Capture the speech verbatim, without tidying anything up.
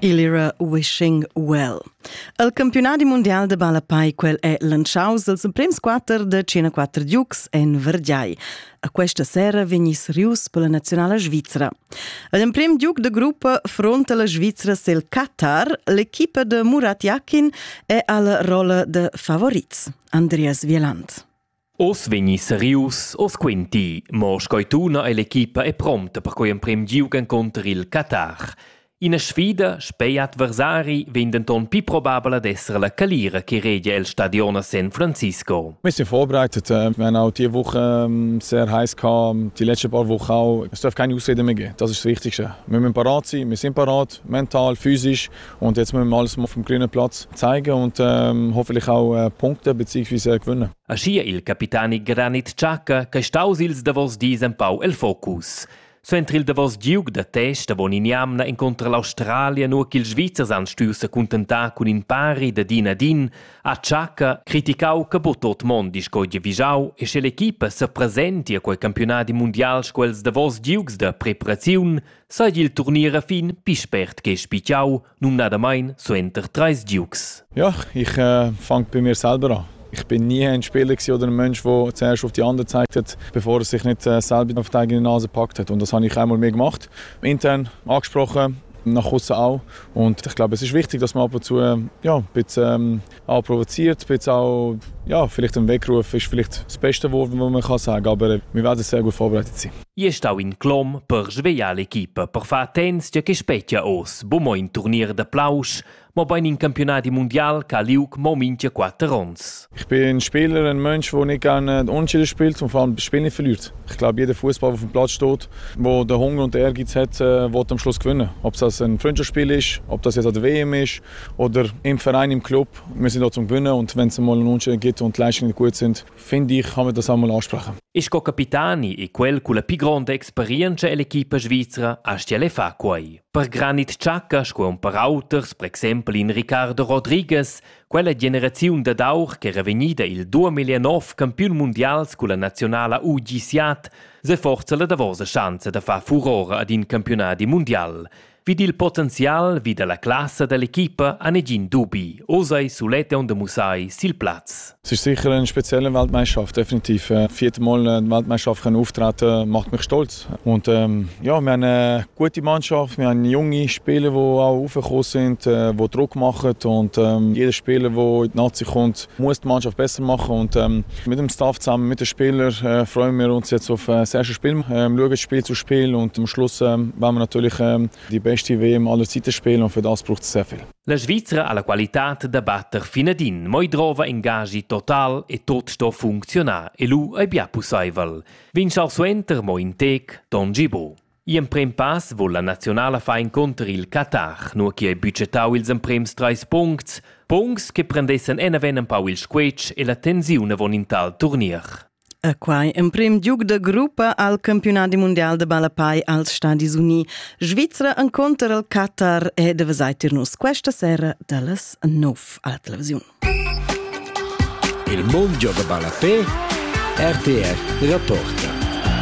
Il era Wishing Well. Il campionati mondial de balapai quel è lanciaus als prems quater de cena quater giucs en Vergiai. A questa sera venis rius per la nazionale svizzera. Il prem giuc de gruppa fronte la Svizzera sel Qatar, l'equipa de Murat Yakin è alla rolla de favorits. Andreas Wieland. Os vegni serius, os quinti, mo scoituna e l'equipa è pronta per quei prem giuc contro il Qatar. In una sfida, spei adversari, vendenton più probabile ad essere la Calira che regia il Stadion a San Francisco. Wir sind vorbereitet. Wir haben auch diese Woche sehr heiß gehabt, die letzten paar Wochen auch. Es darf keine Ausreden mehr geben. Das ist das Wichtigste. Wir müssen parat sein, wir sind parat, mental, physisch. Und jetzt müssen wir alles auf dem grünen Platz zeigen und ähm, hoffentlich auch äh, Punkte bzw. gewinnen. Aschia il capitani Granit Xhaka, che stausils davos disen pau el focus. So entri il davos giug da testa von in jamna incontra l'Australia nur che il Svizzers han stüssa contentar con in pari da din a din, a Xhaka criticau che botot mondis coi visau e se l'equipa se presenti a quei campionati mondials quels davos giugs da preparaziun, sai il turnier a fin pi spert che spiciau, nun nada main so enter treis giugs. Ja, ich äh, fang bei mir selber an. Ich bin nie ein Spieler oder ein Mensch, der zuerst auf die anderen gezeigt hat, bevor er sich nicht äh, selber auf die eigene Nase gepackt hat. Und das habe ich einmal mehr gemacht. Intern angesprochen, nach außen auch. Und ich glaube, es ist wichtig, dass man ab und zu äh, ja, ein bisschen ähm, auch provoziert, ein bisschen auch, ja, vielleicht ein Weckruf ist vielleicht das beste Wort, was man kann sagen. Aber äh, wir werden sehr gut vorbereitet sein. I stau in clom per svegliar l'equipa, per far attens che specchia os, bumo in turnier d'applaus, ma bei in campionati mondial ca liuk mo mincha quattro rons. Ich bin ein Spieler, ein Mensch, der nicht gerne Unentschieden spielt und vor allem das Spiel nicht verliert. Ich glaube, jeder Fußball, der auf dem Platz steht, der den Hunger und den Ehrgeiz hat, will am Schluss gewinnen. Ob das ein Freundschaftsspiel ist, ob das jetzt an der W M ist oder im Verein, im Club. Wir sind da zum Gewinnen und wenn es mal einen Unentschieden gibt und die Leistungen gut sind, finde ich, kann man das auch mal ansprechen. Ich go capitani e quel con la più grande esperienza e l'equipa svizzera a stiele fa quei. Per Granit Xhaka, sco per auters, per esempio in Ricardo Rodriguez, quella generazione da daur che era venuta il duemilanove campione mondials con la nazionale U G Siat, se forza la davosa chance da far furore ad in campionati mondial. Vidi il potenzial, vidi la classe dell'equipa, a negin dubi, osai sulete und musai sil Platz. Es ist sicher eine spezielle Weltmeisterschaft, definitiv. Äh, vierte Mal eine Weltmeisterschaft auftreten macht mich stolz. Und ähm, ja, wir haben eine gute Mannschaft, wir haben junge Spieler, die auch aufgekommen sind, äh, die Druck machen. Und ähm, jeder Spieler, der in die Nazi kommt, muss die Mannschaft besser machen. Und ähm, mit dem Staff zusammen, mit den Spielern, äh, freuen wir uns jetzt auf äh, das erste Spiel. Äh, schauen das Spiel zu Spiel und am Schluss äh, werden wir natürlich äh, die beste W M aller Zeiten spielen und für das braucht es sehr viel. La Svizzera ha la qualità da batter finadin, moi drova engagi total e tot sto funzionar, e lu è bia possibile. Vince al suenter mo in tec Don Gibo. I en prem pass vo la nazionale fa incontri il Qatar, nu che è budgetau ils en prems treis punkts, punkts che prendessen en aven un pau il squetch e la tensione von in tal turnier. A quai in prim giug de gruppa al campionati mondial de balapai als Stati Uniti. Svizzera incontra il Qatar e deve saitirnus questa sera dallas nove alla televisione. Il mondo de balapé, R T R, rapport.